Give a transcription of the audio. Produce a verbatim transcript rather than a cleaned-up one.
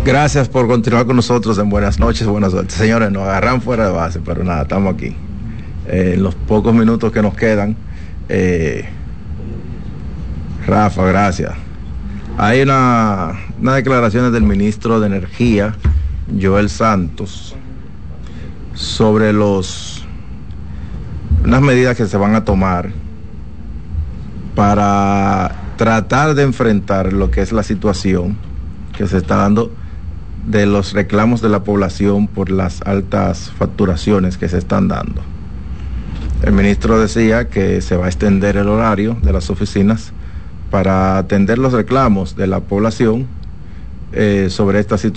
Gracias por continuar con nosotros en Buenas Noches, Buenas Suertes. Señores, nos agarran fuera de base, pero nada, estamos aquí. Eh, en los pocos minutos que nos quedan, eh, Rafa, gracias. Hay una, una declaración del ministro de Energía, Joel Santos, sobre los unas medidas que se van a tomar para tratar de enfrentar lo que es la situación que se está dando de los reclamos de la población por las altas facturaciones que se están dando. El ministro decía que se va a extender el horario de las oficinas para atender los reclamos de la población eh, sobre esta situación.